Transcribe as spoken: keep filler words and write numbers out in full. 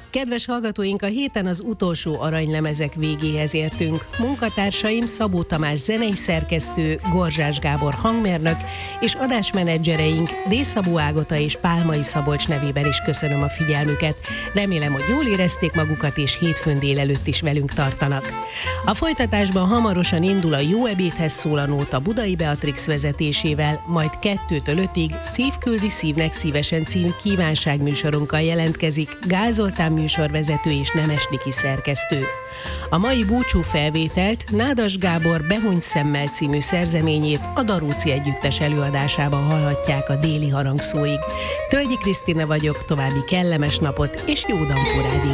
Kedves hallgatóink, a héten az utolsó aranylemezek végéhez értünk. Munkatársaim Szabó Tamás zenei szerkesztő, Gorzsás Gábor hangmérnök és adásmenedzsereink D. Szabó Ágota és Pálmai Szabolcs nevében is köszönöm a figyelmüket. Remélem, hogy jól érezték magukat és hétfőn délelőtt is velünk tartanak. A folytatásban hamarosan indul a Jó ebédhez szól a nóta Budai Beatrix vezetésével, majd kettőtől ötig Szív küldi szívnek szívesen című kívánságműsorunkkal jelentkezik Gál Zoltán műsorvezető és Nemes Niki szerkesztő. A mai búcsú felvételt Nádas Gábor Behuny szemmel című szerzeményét a Daróci Együttes előadásában hallhatják a déli harangszóig. Tölgyi Krisztina vagyok, további kellemes napot és jó Dankó Rádió